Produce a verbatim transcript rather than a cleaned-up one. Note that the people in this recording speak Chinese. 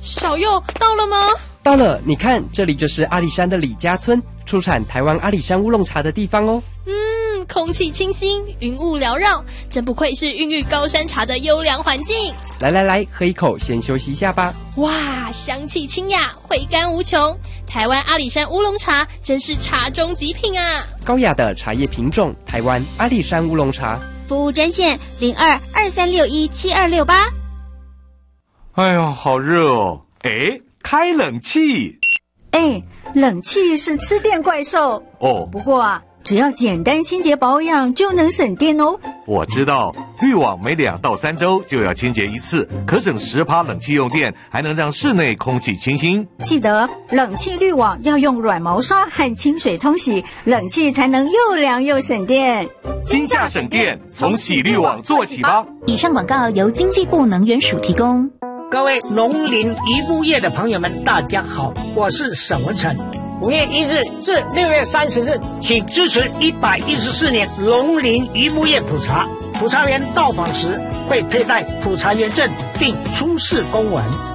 小佑到了吗？ 到了，你看，这里就是阿里山的李家村，出产台湾阿里山乌龙茶的地方哦。 嗯，空气清新，云雾缭绕，真不愧是孕育高山茶的优良环境。 来来来，喝一口，先休息一下吧。 哇，香气清雅，回甘无穷。台湾阿里山乌龙茶真是茶中极品啊！ 高雅的茶叶品种，台湾阿里山乌龙茶。 服务专线零二二三六一七二六八。 哎呦，好热哦！哎，开冷气。 哎，冷气是吃电怪兽哦。 不过啊，只要简单清洁保养就能省电哦。 我知道，滤网每两到三周就要清洁一次，可省十趴冷气用电，还能让室内空气清新。 记得冷气滤网要用软毛刷和清水冲洗，冷气才能又凉又省电。 今夏省电，从洗滤网做起吧。 以上广告由经济部能源署提供。 各位农林渔牧业的朋友们，大家好，我是沈文成。五月一日至六月三十日，请支持一百一十四年农林渔牧业普查。普查员到访时会佩戴普查员证并出示公文。